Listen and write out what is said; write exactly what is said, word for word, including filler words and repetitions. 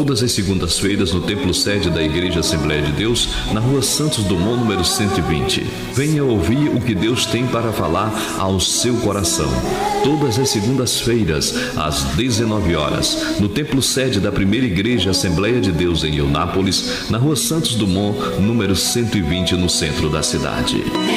todas as segundas-feiras no templo sede da Igreja Assembleia de Deus, na Rua Santos Dumont, número cento e vinte. Venha ouvir o que Deus tem para falar ao seu coração. Todas as segundas-feiras, às dezenove horas, no templo sede da Primeira Igreja Assembleia de Deus em Eunápolis, na Rua Santos Dumont, número cento e vinte, no centro da cidade.